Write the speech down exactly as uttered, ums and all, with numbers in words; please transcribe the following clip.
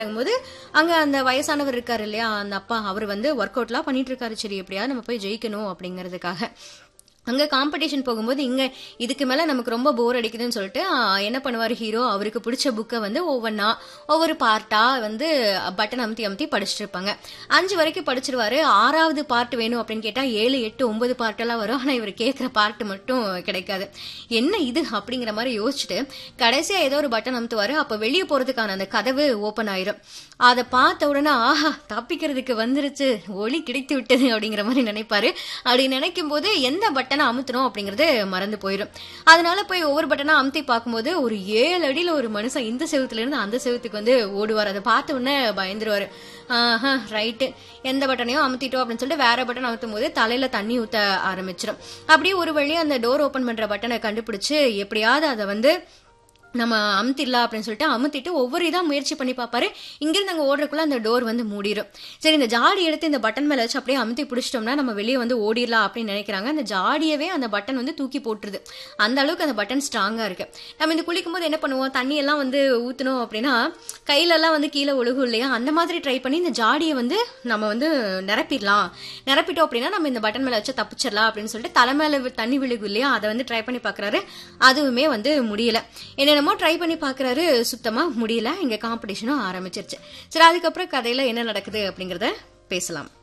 போது அங்க அந்த வயசானவர் இருக்காரு இல்லையா, அந்த அப்பா அவர் வந்து ஒர்க் அவுட்லாம் பண்ணிட்டு இருக்காரு. சரி எப்படியாவது நம்ம போய் ஜெயிக்கணும் அப்படிங்கறதுக்காக அங்க காம்படிஷன் போகும்போது இங்க இதுக்கு மேல நமக்கு ரொம்ப போர் அடிக்குதுன்னு சொல்லிட்டு ஆ, என்ன பண்ணுவாரு ஹீரோ, அவருக்கு பிடிச்ச புக்கை வந்து ஒவ்வொன்னா ஒவ்வொரு பார்ட்டா வந்து பட்டன் அமுத்தி அமுத்தி படிச்சுட்டு இருப்பாங்க. அஞ்சு வரைக்கும் படிச்சிருவாரு. ஆறாவது பார்ட் வேணும் அப்படின்னு கேட்டா ஏழு எட்டு ஒன்பது பார்ட் எல்லாம் வரும். ஆனா இவர் கேட்கிற பார்ட் மட்டும் கிடைக்காது. என்ன இது அப்படிங்கிற மாதிரி யோசிச்சுட்டு கடைசியா ஏதோ ஒரு பட்டன் அமுத்துவாரு. அப்ப வெளியே போறதுக்கான அந்த கதவு ஓபன் ஆயிரும். அதை பார்த்த உடனே ஆஹா தப்பிக்கிறதுக்கு வந்துருச்சு, ஒளி கிடைத்து விட்டது அப்படிங்கிற மாதிரி நினைப்பாரு. அப்படி நினைக்கும் போது எந்த பட்டனை அமுத்தணும் அப்படிங்கறது மறந்து போயிடும். அதனால போய் ஒவ்வொரு பட்டனா அமுத்தி பார்க்கும்போது ஒரு ஏழு அடியில ஒரு மனுஷன் இந்த செவுத்துல இருந்து அந்த செவுத்துக்கு வந்து ஓடுவார். அதை பார்த்த உடனே பயந்துருவாரு. ஆஹா ரைட்டு, எந்த பட்டனையும் அமுத்திட்டோம் அப்படின்னு சொல்லிட்டு வேற பட்டன் அமுத்தும் போது தலையில தண்ணி ஊத்த ஆரம்பிச்சிடும். அப்படியே ஒரு வழியா அந்த டோர் ஓபன் பண்ற பட்டனை கண்டுபிடிச்சு எப்படியாவது அதை வந்து நம்ம அமுத்திடலாம் அப்படின்னு சொல்லிட்டு அமுத்திட்டு ஒவ்வொரு இதா முயற்சி பண்ணி பார்ப்பாரு. இங்கிருந்து அங்க ஓடுறதுக்குள்ள அந்த டோர் வந்து மூடிடும். சரி இந்த ஜாடி எடுத்து இந்த பட்டன் மேல வச்சு அப்படியே அமுத்தி பிடிச்சிட்டோம்னா நம்ம வெளியே வந்து ஓடிடலாம் அப்படின்னு நினைக்கிறாங்க. அந்த ஜாடியவே அந்த பட்டன் வந்து தூக்கி போட்டுருது. அந்த அளவுக்கு அந்த பட்டன் ஸ்ட்ராங்கா இருக்கு. நம்ம இந்த குளிக்கும் போது என்ன பண்ணுவோம், தண்ணி எல்லாம் வந்து ஊத்தணும் அப்படின்னா கையில எல்லாம் வந்து கீழே ஒழுகும் இல்லையா, அந்த மாதிரி ட்ரை பண்ணி இந்த ஜாடியை வந்து நம்ம வந்து நிரப்பிடலாம். நிரப்பிட்டோம் அப்படின்னா நம்ம இந்த பட்டன் மேல வச்சு தப்பிச்சிடலாம் அப்படின்னு சொல்லிட்டு தலை மேல தண்ணி விழுகும் இல்லையா, அதை வந்து ட்ரை பண்ணி பாக்குறாரு. அதுவுமே வந்து முடியல. என்ன ட்ரை பண்ணி பாக்குறாரு, சுத்தமா முடியல. இங்க காம்படிஷனும் ஆரம்பிச்சிருச்சு. சரி அதுக்கப்புறம் கதையில என்ன நடக்குது அப்படிங்கறத பேசலாம்.